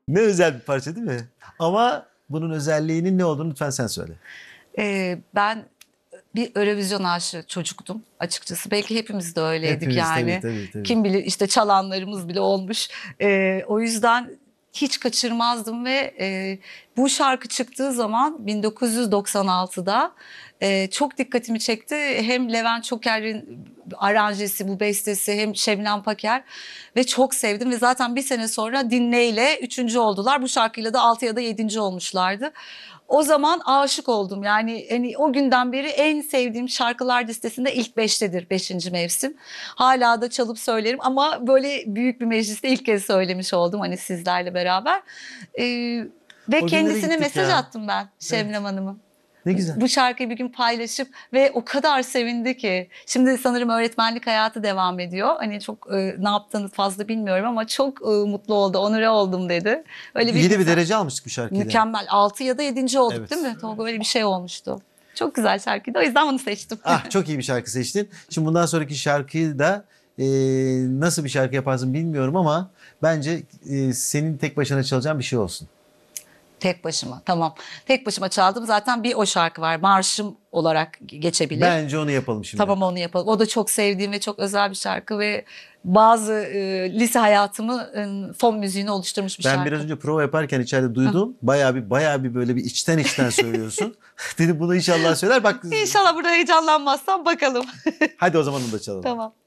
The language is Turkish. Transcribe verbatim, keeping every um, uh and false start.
Ne özel bir parça değil mi? Ama bunun özelliğinin ne olduğunu lütfen sen söyle. Ee, ben bir Eurovision aşığı çocuktum açıkçası. Belki hepimiz de öyleydik Hepimiz tabii yani. tabii tabii. Kim bilir işte çalanlarımız bile olmuş. Ee, o yüzden hiç kaçırmazdım ve e, bu şarkı çıktığı zaman bin dokuz yüz doksan altıda e, çok dikkatimi çekti. Hem Levent Çoker'in aranjesi, bu bestesi, hem Şebnem Paker ve çok sevdim ve zaten bir sene sonra Dinleyle üçüncü oldular. Bu şarkıyla da altı ya da yedinci olmuşlardı. O zaman aşık oldum. Yani hani o günden beri en sevdiğim şarkılar listesinde ilk beştedir beşinci mevsim. Hala da çalıp söylerim ama böyle büyük bir mecliste ilk kez söylemiş oldum hani sizlerle beraber. Ee, ve O günlere kendisine gittik mesaj ya. attım ben Şebnem Evet. Hanım'a. Ne güzel. Bu şarkıyı bir gün paylaşıp ve o kadar sevindi ki. Şimdi sanırım öğretmenlik hayatı devam ediyor. Hani çok e, ne yaptığını fazla bilmiyorum ama çok e, mutlu oldu, onure oldum dedi. Öyle bir Yedi bir güzel. derece almıştık bu şarkıyla. Mükemmel. Altı ya da yedinci olduk Evet. değil mi? Tolga öyle bir şey olmuştu. Çok güzel şarkıydı. O yüzden bunu seçtim. Ah, çok iyi bir şarkı seçtin. Şimdi bundan sonraki şarkıyı da e, nasıl bir şarkı yaparsın bilmiyorum ama bence e, senin tek başına çalacağın bir şey olsun. Tek başıma. Tamam. Tek başıma çaldım. Zaten bir o şarkı var. Marşım olarak geçebilir. Bence onu yapalım şimdi. Tamam, onu yapalım. O da çok sevdiğim ve çok özel bir şarkı ve bazı e, lise hayatımı e, fon müziğini oluşturmuş bir Ben şarkı. biraz önce prova yaparken içeride duydum. Bayağı bir bayağı bir böyle bir içten içten söylüyorsun. Dedim bunu inşallah söyler. Bak İnşallah burada heyecanlanmazsam bakalım. hadi o zaman onu da çalalım. Tamam.